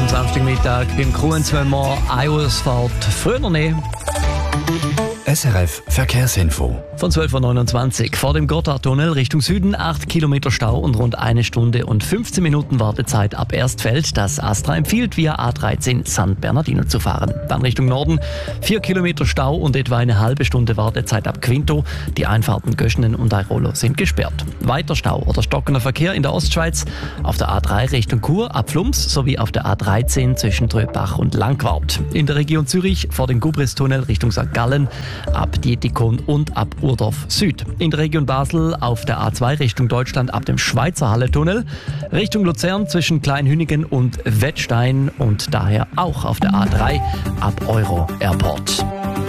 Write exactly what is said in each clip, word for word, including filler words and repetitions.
am Samstagmittag beim Kruens, wenn man Ausfahrt früher nehmen. S R F Verkehrsinfo. Von zwölf Uhr neunundzwanzig vor dem Gotthardtunnel Richtung Süden, acht Kilometer Stau und rund eine Stunde und fünfzehn Minuten Wartezeit ab Erstfeld. Das Astra empfiehlt, via A dreizehn San Bernardino zu fahren. Dann Richtung Norden, vier Kilometer Stau und etwa eine halbe Stunde Wartezeit ab Quinto. Die Einfahrten Göschenen und Airolo sind gesperrt. Weiter Stau oder stockender Verkehr in der Ostschweiz auf der A drei Richtung Chur ab Flums sowie auf der A dreizehn zwischen Tröbach und Langquart. In der Region Zürich vor dem Gubristunnel Richtung Sankt Gallen ab Dietikon und ab Urdorf Süd. In der Region Basel auf der A zwei Richtung Deutschland ab dem Schweizer Halletunnel, Richtung Luzern zwischen Kleinhünigen und Wettstein und daher auch auf der A drei ab Euro Airport.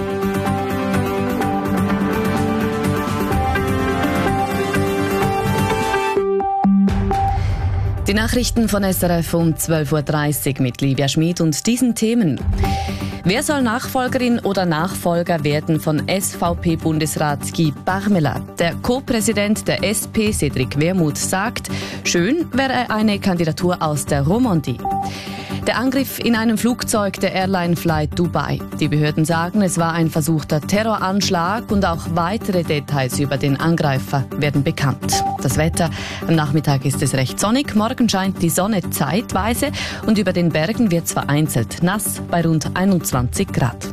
Die Nachrichten von S R F um zwölf Uhr dreißig mit Livia Schmid und diesen Themen. Wer soll Nachfolgerin oder Nachfolger werden von S V P-Bundesrat Guy Parmelin? Der Co-Präsident der S P, Cédric Wermuth, sagt, schön wäre eine Kandidatur aus der Romandie. Der Angriff in einem Flugzeug der Airline Flight Dubai. Die Behörden sagen, es war ein versuchter Terroranschlag und auch weitere Details über den Angreifer werden bekannt. Das Wetter: Am Nachmittag ist es recht sonnig, morgen scheint die Sonne zeitweise und über den Bergen wird es vereinzelt nass bei rund einundzwanzig Grad.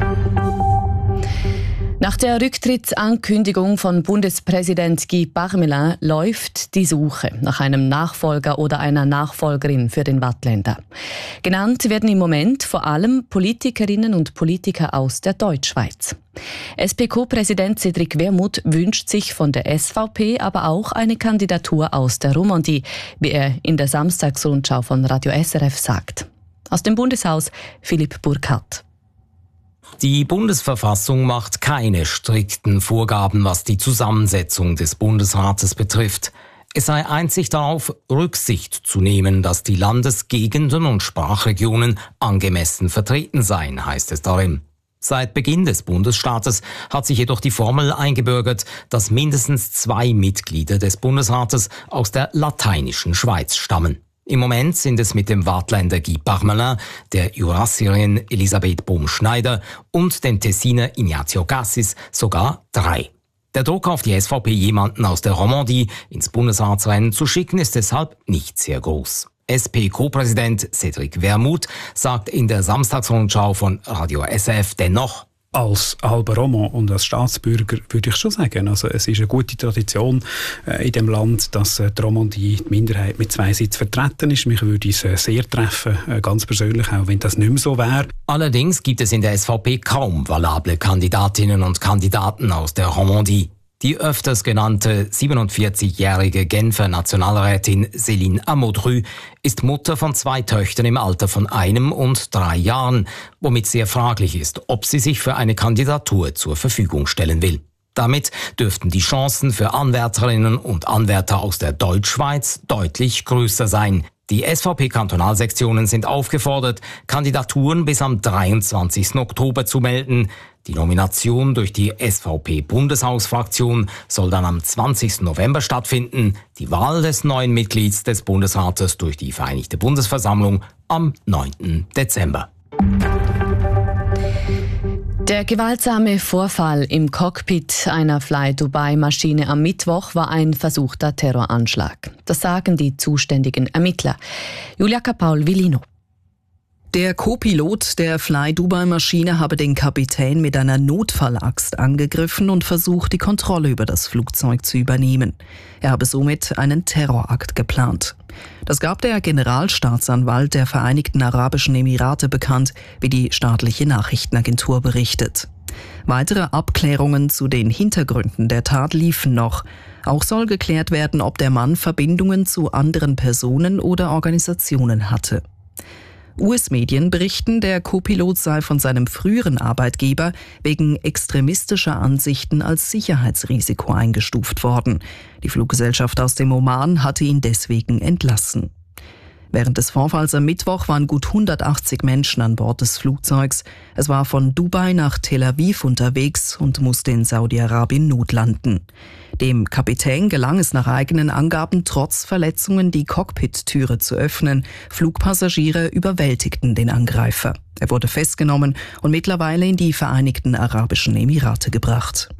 Nach der Rücktrittsankündigung von Bundespräsident Guy Parmelin läuft die Suche nach einem Nachfolger oder einer Nachfolgerin für den Waadtländer. Genannt werden im Moment vor allem Politikerinnen und Politiker aus der Deutschschweiz. S P-Co-Präsident Cédric Wermuth wünscht sich von der S V P aber auch eine Kandidatur aus der Romandie, wie er in der Samstagsrundschau von Radio S R F sagt. Aus dem Bundeshaus Philipp Burkhardt. Die Bundesverfassung macht keine strikten Vorgaben, was die Zusammensetzung des Bundesrates betrifft. Es sei einzig darauf, Rücksicht zu nehmen, dass die Landesgegenden und Sprachregionen angemessen vertreten seien, heißt es darin. Seit Beginn des Bundesstaates hat sich jedoch die Formel eingebürgert, dass mindestens zwei Mitglieder des Bundesrates aus der lateinischen Schweiz stammen. Im Moment sind es mit dem Waadtländer Guy Parmelin, der Jurassierin Elisabeth Bohm-Schneider und dem Tessiner Ignazio Cassis sogar drei. Der Druck auf die S V P, jemanden aus der Romandie ins Bundesratsrennen zu schicken, ist deshalb nicht sehr groß. S P-Co-Präsident Cédric Wermuth sagt in der Samstagsrundschau von Radio S R F dennoch: Als halber Romand und als Staatsbürger würde ich schon sagen, also es ist eine gute Tradition äh, in dem Land, dass äh, die Romandie, die Minderheit, mit zwei Sitzen vertreten ist. Mich würde es äh, sehr treffen, äh, ganz persönlich, auch wenn das nicht mehr so wäre. Allerdings gibt es in der S V P kaum valable Kandidatinnen und Kandidaten aus der Romandie. Die öfters genannte siebenundvierzigjährige Genfer Nationalrätin Céline Amodru ist Mutter von zwei Töchtern im Alter von einem und drei Jahren, womit sehr fraglich ist, ob sie sich für eine Kandidatur zur Verfügung stellen will. Damit dürften die Chancen für Anwärterinnen und Anwärter aus der Deutschschweiz deutlich größer sein. Die S V P-Kantonalsektionen sind aufgefordert, Kandidaturen bis am dreiundzwanzigsten Oktober zu melden. Die Nomination durch die S V P-Bundeshausfraktion soll dann am zwanzigsten November stattfinden, die Wahl des neuen Mitglieds des Bundesrates durch die Vereinigte Bundesversammlung am neunten Dezember. Der gewaltsame Vorfall im Cockpit einer Fly-Dubai-Maschine am Mittwoch war ein versuchter Terroranschlag. Das sagen die zuständigen Ermittler. Julia Kapaul-Villino. Der Co-Pilot der Fly-Dubai-Maschine habe den Kapitän mit einer Notfallaxt angegriffen und versucht, die Kontrolle über das Flugzeug zu übernehmen. Er habe somit einen Terrorakt geplant. Das gab der Generalstaatsanwalt der Vereinigten Arabischen Emirate bekannt, wie die staatliche Nachrichtenagentur berichtet. Weitere Abklärungen zu den Hintergründen der Tat liefen noch. Auch soll geklärt werden, ob der Mann Verbindungen zu anderen Personen oder Organisationen hatte. U S-Medien berichten, der Co-Pilot sei von seinem früheren Arbeitgeber wegen extremistischer Ansichten als Sicherheitsrisiko eingestuft worden. Die Fluggesellschaft aus dem Oman hatte ihn deswegen entlassen. Während des Vorfalls am Mittwoch waren gut hundertachtzig Menschen an Bord des Flugzeugs. Es war von Dubai nach Tel Aviv unterwegs und musste in Saudi-Arabien notlanden. Dem Kapitän gelang es nach eigenen Angaben trotz Verletzungen, die Cockpit-Türe zu öffnen. Flugpassagiere überwältigten den Angreifer. Er wurde festgenommen und mittlerweile in die Vereinigten Arabischen Emirate gebracht.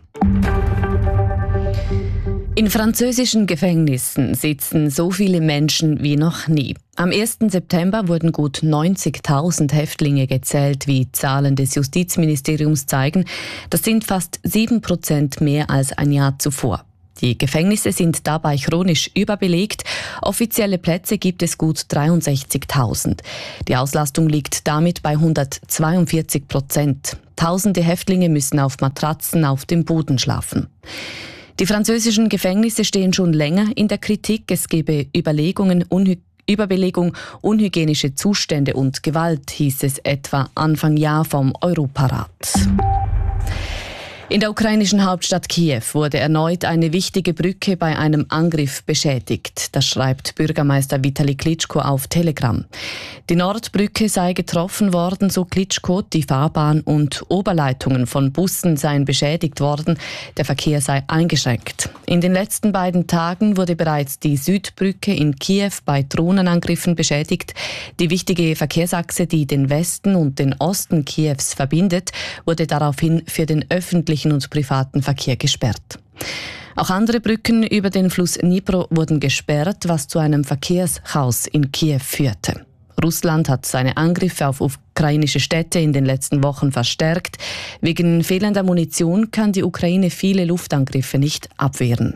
In französischen Gefängnissen sitzen so viele Menschen wie noch nie. Am ersten September wurden gut neunzigtausend Häftlinge gezählt, wie Zahlen des Justizministeriums zeigen. Das sind fast sieben Prozent mehr als ein Jahr zuvor. Die Gefängnisse sind dabei chronisch überbelegt. Offizielle Plätze gibt es gut dreiundsechzigtausend. Die Auslastung liegt damit bei hundertzweiundvierzig Prozent. Tausende Häftlinge müssen auf Matratzen auf dem Boden schlafen. Die französischen Gefängnisse stehen schon länger in der Kritik. Es gebe Überlegungen, Unhy- Überbelegung, unhygienische Zustände und Gewalt, hieß es etwa Anfang Jahr vom Europarat. In der ukrainischen Hauptstadt Kiew wurde erneut eine wichtige Brücke bei einem Angriff beschädigt. Das schreibt Bürgermeister Vitali Klitschko auf Telegram. Die Nordbrücke sei getroffen worden, so Klitschko. Die Fahrbahn und Oberleitungen von Bussen seien beschädigt worden. Der Verkehr sei eingeschränkt. In den letzten beiden Tagen wurde bereits die Südbrücke in Kiew bei Drohnenangriffen beschädigt. Die wichtige Verkehrsachse, die den Westen und den Osten Kiews verbindet, wurde daraufhin für den öffentlichen und privaten Verkehr gesperrt. Auch andere Brücken über den Fluss Dnipro wurden gesperrt, was zu einem Verkehrschaos in Kiew führte. Russland hat seine Angriffe auf ukrainische Städte in den letzten Wochen verstärkt. Wegen fehlender Munition kann die Ukraine viele Luftangriffe nicht abwehren.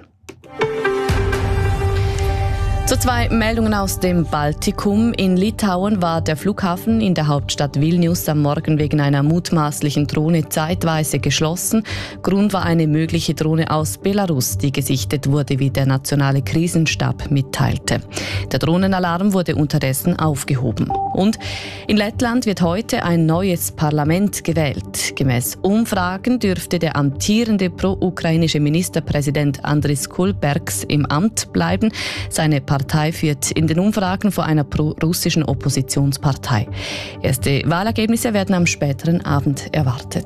So zwei Meldungen aus dem Baltikum. In Litauen war der Flughafen in der Hauptstadt Vilnius am Morgen wegen einer mutmaßlichen Drohne zeitweise geschlossen. Grund war eine mögliche Drohne aus Belarus, die gesichtet wurde, wie der nationale Krisenstab mitteilte. Der Drohnenalarm wurde unterdessen aufgehoben. Und in Lettland wird heute ein neues Parlament gewählt. Gemäß Umfragen dürfte der amtierende pro-ukrainische Ministerpräsident Andris Kulbergs im Amt bleiben. Seine Partei führt in den Umfragen vor einer pro-russischen Oppositionspartei. Erste Wahlergebnisse werden am späteren Abend erwartet.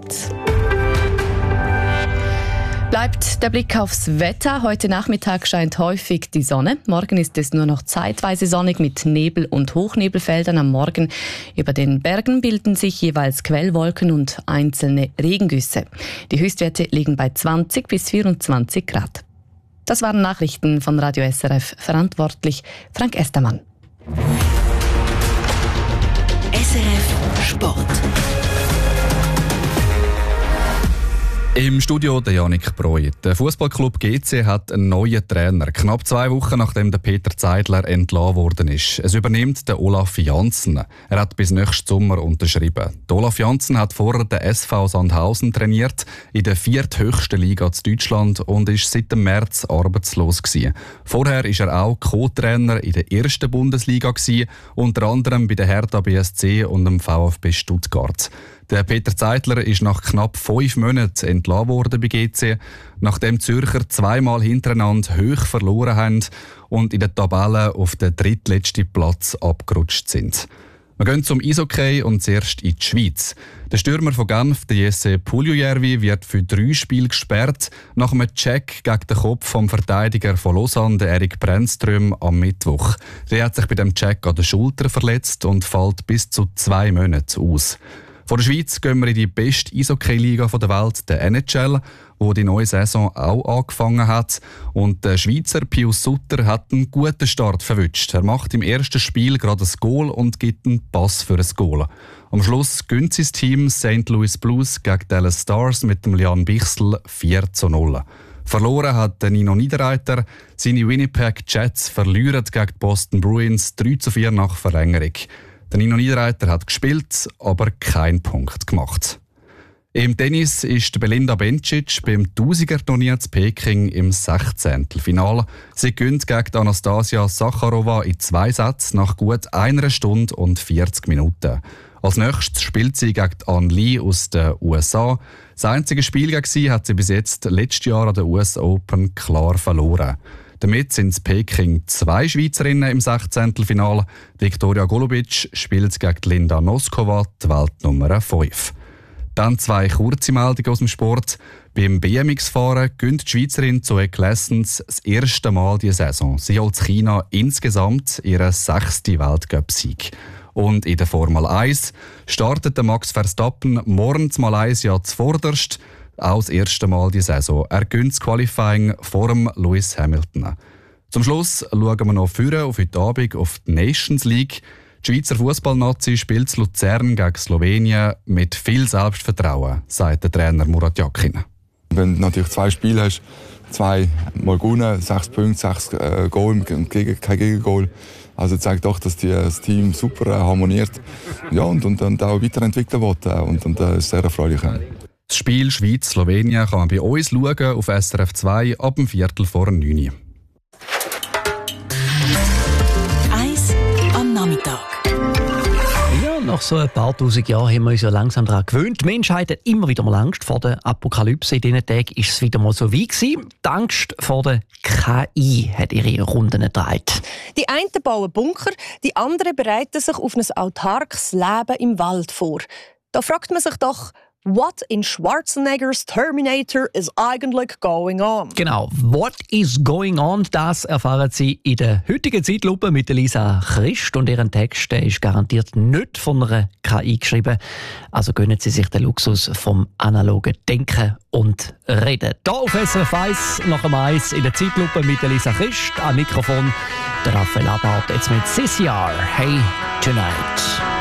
Bleibt der Blick aufs Wetter. Heute Nachmittag scheint häufig die Sonne. Morgen ist es nur noch zeitweise sonnig mit Nebel- und Hochnebelfeldern am Morgen. Über den Bergen bilden sich jeweils Quellwolken und einzelne Regengüsse. Die Höchstwerte liegen bei zwanzig bis vierundzwanzig Grad. Das waren Nachrichten von Radio S R F. Verantwortlich Frank Estermann. S R F Sport. Im Studio der Janik Breuer. Der Fußballclub G C hat einen neuen Trainer. Knapp zwei Wochen nachdem der Peter Zeidler entlassen worden ist. Es übernimmt der Olaf Janssen. Er hat bis nächsten Sommer unterschrieben. Der Olaf Janssen hat vorher den S V Sandhausen trainiert, in der vierthöchsten Liga in Deutschland und ist seit dem März arbeitslos gewesen. Vorher ist er auch Co-Trainer in der ersten Bundesliga gewesen, unter anderem bei der Hertha B S C und dem VfB Stuttgart. Der Peter Zeidler ist nach knapp fünf Monaten entlassen worden bei G C, nachdem die Zürcher zweimal hintereinander hoch verloren haben und in der Tabelle auf den drittletzten Platz abgerutscht sind. Wir gehen zum Eishockey und zuerst in die Schweiz. Der Stürmer von Genf, der Jesse Puljujärvi, wird für drei Spiele gesperrt, nach einem Check gegen den Kopf vom Verteidiger von Lausanne, der Erik Brännström, am Mittwoch. Der hat sich bei dem Check an der Schulter verletzt und fällt bis zu zwei Monate aus. Von der Schweiz gehen wir in die beste Eishockey-Liga der Welt, der N H L, wo die neue Saison auch angefangen hat. Und der Schweizer Pius Sutter hat einen guten Start verwünscht. Er macht im ersten Spiel gerade ein Goal und gibt einen Pass für ein Goal. Am Schluss gönnt sein Team Saint Louis Blues gegen Dallas Stars mit dem Lian Bichsel vier zu null. Verloren hat Nino Niederreiter. Seine Winnipeg Jets verlieren gegen die Boston Bruins drei zu vier nach Verlängerung. Der Nino Niederreiter hat gespielt, aber keinen Punkt gemacht. Im Tennis ist Belinda Bencic beim Tausiger-Turnier zu Peking im sechzehnten Finale. Sie gewinnt gegen Anastasia Sacharowa in zwei Sätzen nach gut einer Stunde und vierzig Minuten. Als nächstes spielt sie gegen Ann Lee aus den U S A. Das einzige Spiel gegen sie hat sie bis jetzt letztes Jahr an der U S Open klar verloren. Damit sind in Peking zwei Schweizerinnen im Sechzehntelfinale. Viktoria Golubic spielt gegen Linda Noskova, die Weltnummer fünf. Dann zwei kurze Meldungen aus dem Sport. Beim B M X-Fahren gönnt die Schweizerin Zoe Claessens das erste Mal diese Saison. Sie holt China insgesamt ihren sechsten Weltcup-Sieg. Und in der Formel eins startet Max Verstappen morgen in Malaysia zuvorderst. Auch das erste Mal die Saison. Er gönnt das Qualifying vor dem Lewis Hamilton. Zum Schluss schauen wir noch vorne auf heute Abend auf die Nations League. Die Schweizer Fußballnazi spielt in Luzern gegen Slowenien mit viel Selbstvertrauen, sagt der Trainer Murat Yakin. Wenn du natürlich zwei Spiele hast, zwei Mal gewonnen, sechs Punkte, sechs äh, Goal, kein Gegengol. Also zeigt doch, dass die, das Team super äh, harmoniert, ja, und, und, und auch weiterentwickeln will. Äh, und das äh, ist sehr erfreulich. Das Spiel Schweiz-Slowenien kann man bei uns schauen auf S R F zwei ab dem Viertel vor neun. Eis am Nachmittag. Ja, nach so ein paar tausend Jahren haben wir uns ja langsam daran gewöhnt. Die Menschheit hat immer wieder mal Angst vor der Apokalypse. In diesen Tagen war es wieder mal so weit gewesen. Die Angst vor der K I hat ihre Runden gedreht. Die einen bauen Bunker, die anderen bereiten sich auf ein autarkes Leben im Wald vor. Da fragt man sich doch, what in Schwarzeneggers Terminator is eigentlich going on? Genau, what is going on, das erfahren Sie in der heutigen Zeitlupe mit Lisa Christ. Und ihren Text der ist garantiert nicht von einer K I geschrieben. Also gönnen Sie sich den Luxus vom analogen Denken und Reden. Hier auf S R F eins nach dem Eis in der Zeitlupe mit Lisa Christ. Am Mikrofon der Raphael Abart, jetzt mit C C R. Hey, Tonight.